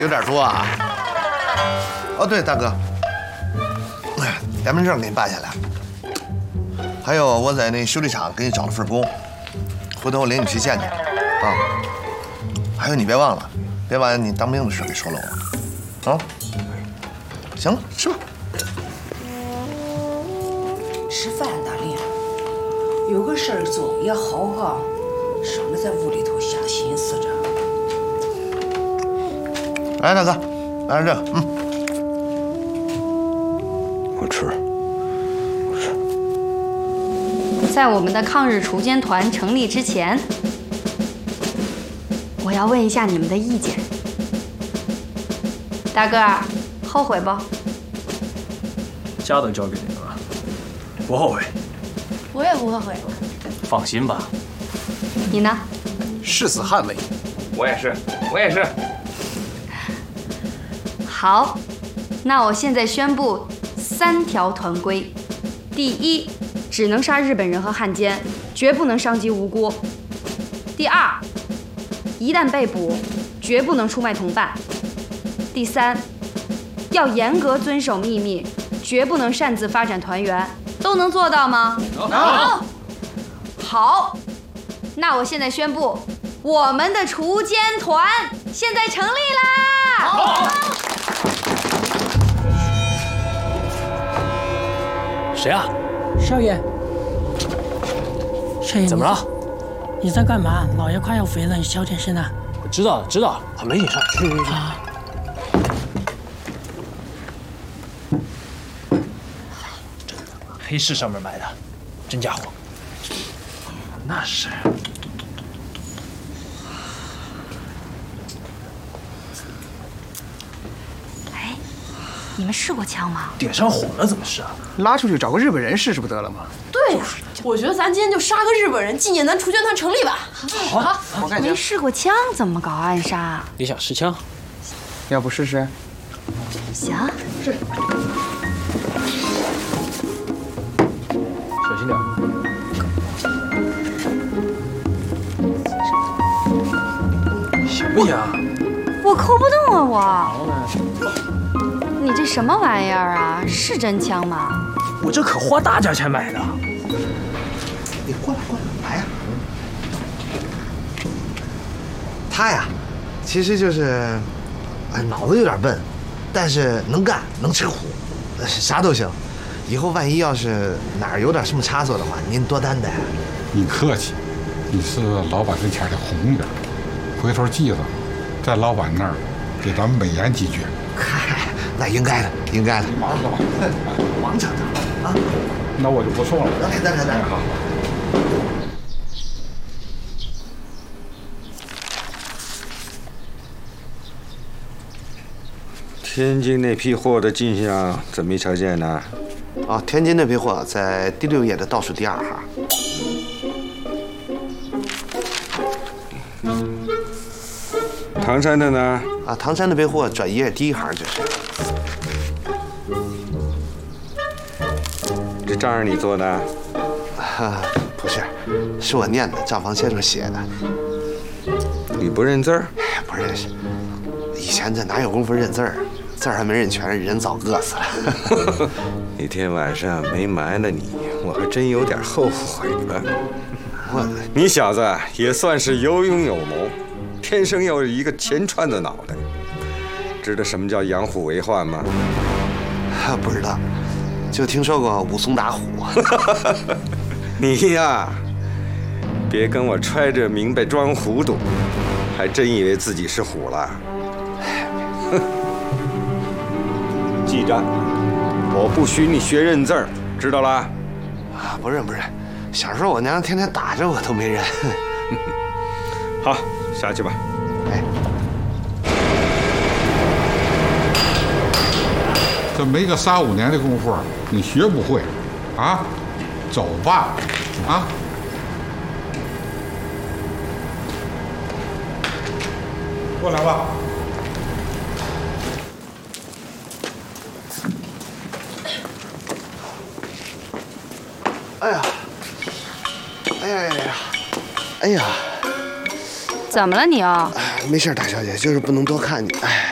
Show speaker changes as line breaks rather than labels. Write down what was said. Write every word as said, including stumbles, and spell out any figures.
有点多啊。哦，对，大哥，良民证给你办下来。还有，我在那修理厂给你找了份工，回头我领你去见见。啊，还有，你别忘了，别把你当兵的事给说了我。啊，行了，吃吧。
吃饭，大林，有个事儿做也好啊，省得在屋里头瞎心思着。
来，大哥，来这个，嗯，
我吃，我吃。
在我们的抗日锄奸团成立之前，我要问一下你们的意见。大个儿，后悔不？
家都交给你们了，不后悔。
我也不后悔。
放心吧。
你呢？
誓死捍卫。
我也是，我也是。
好，那我现在宣布三条团规：第一，只能杀日本人和汉奸，绝不能伤及无辜；第二，一旦被捕，绝不能出卖同伴；第三，要严格遵守秘密，绝不能擅自发展团员。都能做到吗？
能。
好，那我现在宣布，我们的锄奸团现在成立啦！
好。
谁啊？
少爷，少爷，
怎么了？
你在干嘛？老爷快要回了，你小点声啊！
我知道了，知道了，没你事儿。去去去。
啊，
黑市上面买的，真家伙。
那是。
哎，你们试过枪吗？
点上火了怎么试啊？
拉出去找个日本人试试不得了吗？
对呀，我觉得咱今天就杀个日本人，纪念咱锄奸团成立吧。
好，好，
我看
没试过枪怎么搞暗杀？
你想试枪？
要不试试？
行。
是。
小心点。行不行？
我扣不动啊，我。
好呢。
你这什么玩意儿啊？是真枪吗？
我这可花大价钱买的。
你过来过来，来呀！他呀，其实就是，哎，脑子有点笨，但是能干能吃苦，啥都行。以后万一要是哪儿有点什么差错的话，您多担待。
你客气，你是老板跟前的红人，回头记着，在老板那儿给咱们美言几句。
嗨，那应该的，应该的。
忙着吧，
忙着呢啊。
那我就不送了。
来来来来，好。
天津那批货的进项怎么没瞧见呢？
啊，天津那批货在第六页的倒数第二行。
唐山的呢？
啊，唐山那批货转一页第一行就是。
这账是你做的？
啊，不是，是我念的，账房先生写的。
你不认字儿？
哎，不认识。以前这哪有功夫认字儿？字儿还没认全，人早饿死了。
那天晚上没埋了你，我还真有点后悔了。
我，
你小子也算是有勇有谋，天生有一个钱串的脑袋。知道什么叫养虎为患吗？
不知道，就听说过武松打虎。
你呀，别跟我揣着明白装糊涂，还真以为自己是虎了。记着，我不许你学认字儿，知道啦？
啊，不认不认。小时候我娘天天打着我都没认。
好，下去吧。
哎，
这没个三五年的功夫，你学不会，啊？走吧，啊！过来吧。
哎呀，哎呀呀呀，哎呀，
怎么了你啊？
哎，没事，大小姐，就是不能多看你。哎。